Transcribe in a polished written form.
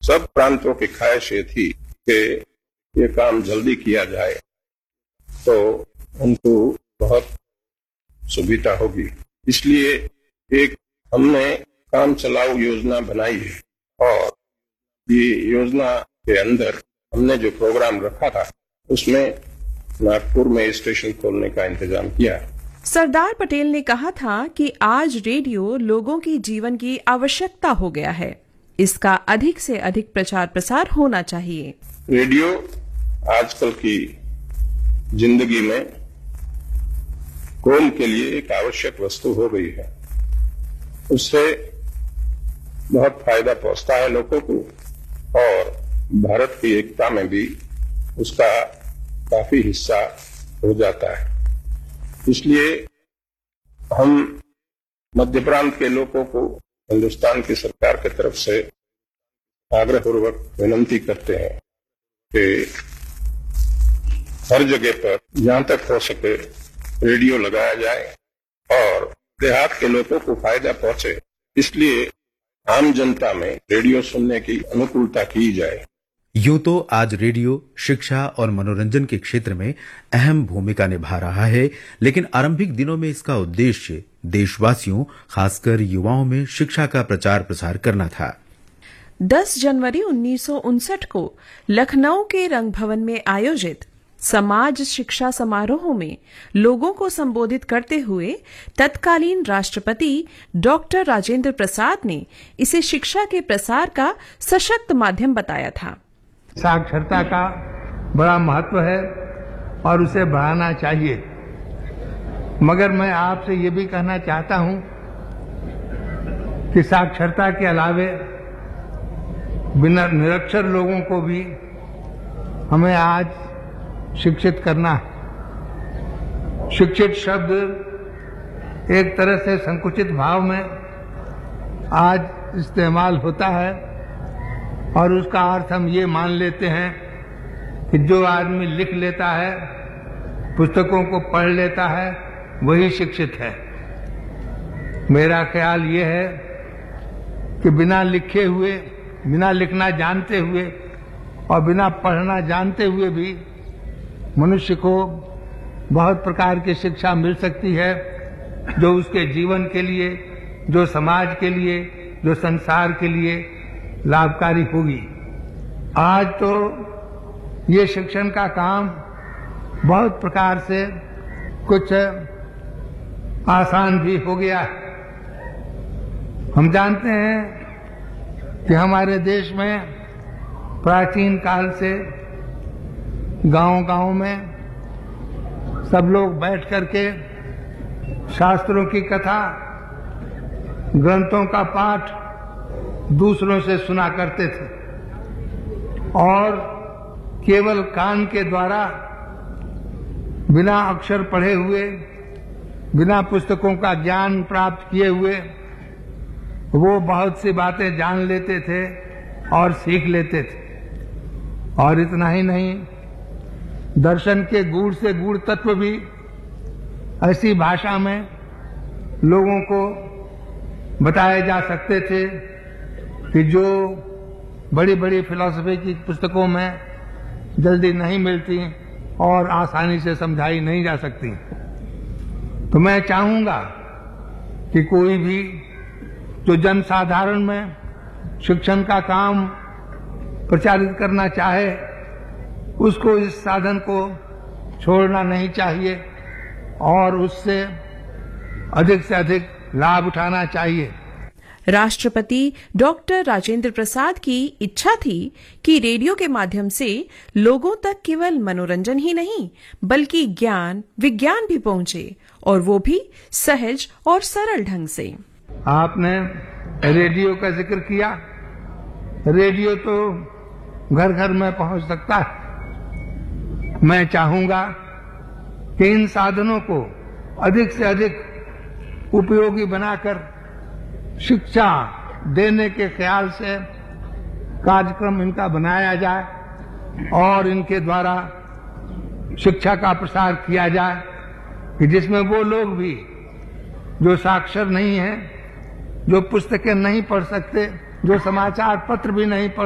सब प्रांतों की ख्वाहिश ये थी कि ये काम जल्दी किया जाए तो उनको बहुत सुविधा होगी। इसलिए एक हमने काम चलाऊ योजना बनाई है और ये योजना के अंदर हमने जो प्रोग्राम रखा था उसमें नागपुर में स्टेशन खोलने का इंतजाम किया। सरदार पटेल ने कहा था कि आज रेडियो लोगों की जीवन की आवश्यकता हो गया है, इसका अधिक से अधिक प्रचार प्रसार होना चाहिए। रेडियो आजकल की जिंदगी में कौम के लिए एक आवश्यक वस्तु हो गई है। उससे बहुत फायदा पहुंचता है लोगों को और भारत की एकता में भी उसका काफी हिस्सा हो जाता है। इसलिए हम मध्य प्रांत के लोगों को हिंदुस्तान की सरकार की तरफ से आग्रहपूर्वक विनती करते हैं कि हर जगह पर जहां तक हो सके रेडियो लगाया जाए और देहात के लोगों को फायदा पहुंचे, इसलिए आम जनता में रेडियो सुनने की अनुकूलता की जाए। यूं तो आज रेडियो शिक्षा और मनोरंजन के क्षेत्र में अहम भूमिका निभा रहा है, लेकिन आरंभिक दिनों में इसका उद्देश्य देशवासियों, खासकर युवाओं में शिक्षा का प्रचार प्रसार करना था। 10 जनवरी 1959 को लखनऊ के रंग भवन में आयोजित समाज शिक्षा समारोह में लोगों को संबोधित करते हुए तत्कालीन राष्ट्रपति डॉक्टर राजेंद्र प्रसाद ने इसे शिक्षा के प्रसार का सशक्त माध्यम बताया था। साक्षरता का बड़ा महत्व है और उसे बढ़ाना चाहिए, मगर मैं आपसे ये भी कहना चाहता हूं कि साक्षरता के अलावे बिना निरक्षर लोगों को भी हमें आज शिक्षित करना है। शिक्षित शब्द एक तरह से संकुचित भाव में आज इस्तेमाल होता है और उसका अर्थ हम ये मान लेते हैं कि जो आदमी लिख लेता है, पुस्तकों को पढ़ लेता है, वही शिक्षित है। मेरा ख्याल ये है कि बिना लिखे हुए, बिना लिखना जानते हुए और बिना पढ़ना जानते हुए भी मनुष्य को बहुत प्रकार की शिक्षा मिल सकती है, जो उसके जीवन के लिए, जो समाज के लिए, जो संसार के लिए लाभकारी होगी। आज तो ये शिक्षण का काम बहुत प्रकार से कुछ आसान भी हो गया है। हम जानते हैं कि हमारे देश में प्राचीन काल से गांव-गांव में सब लोग बैठ करके शास्त्रों की कथा, ग्रंथों का पाठ दूसरों से सुना करते थे और केवल कान के द्वारा, बिना अक्षर पढ़े हुए, बिना पुस्तकों का ज्ञान प्राप्त किए हुए वो बहुत सी बातें जान लेते थे और सीख लेते थे। और इतना ही नहीं, दर्शन के गूढ़ से गूढ़ तत्व भी ऐसी भाषा में लोगों को बताए जा सकते थे कि जो बड़ी बड़ी फिलॉसफी की पुस्तकों में जल्दी नहीं मिलती और आसानी से समझाई नहीं जा सकती। तो मैं चाहूंगा कि कोई भी जो जनसाधारण में शिक्षण का काम प्रचारित करना चाहे, उसको इस साधन को छोड़ना नहीं चाहिए और उससे अधिक लाभ उठाना चाहिए। राष्ट्रपति डॉक्टर राजेंद्र प्रसाद की इच्छा थी कि रेडियो के माध्यम से लोगों तक केवल मनोरंजन ही नहीं बल्कि ज्ञान, विज्ञान भी पहुंचे, और वो भी सहज और सरल ढंग से। आपने रेडियो का जिक्र किया। रेडियो तो घर घर में पहुंच सकता है। मैं चाहूंगा कि इन साधनों को अधिक से अधिक उपयोगी बनाकर शिक्षा देने के ख्याल से कार्यक्रम इनका बनाया जाए और इनके द्वारा शिक्षा का प्रसार किया जाए कि जिसमें वो लोग भी जो साक्षर नहीं हैं, जो पुस्तकें नहीं पढ़ सकते, जो समाचार पत्र भी नहीं पढ़